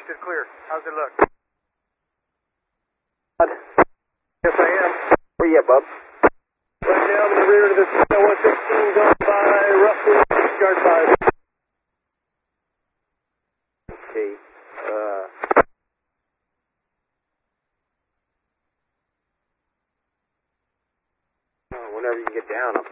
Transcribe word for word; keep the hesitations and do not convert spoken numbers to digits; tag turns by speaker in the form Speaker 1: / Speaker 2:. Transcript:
Speaker 1: is clear. How's it look?
Speaker 2: Yes, I am.
Speaker 3: Where you at, bub?
Speaker 2: Right now, I'm in the rear of this one sixteen going by roughly six yard five.
Speaker 3: Okay. Uh. Whenever you get down, I'll